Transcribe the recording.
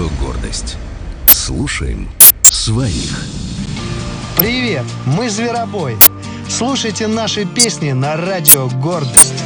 Радио «Гордость». Слушаем своих. Привет, мы Зверобой. Слушайте наши песни на Радио «Гордость».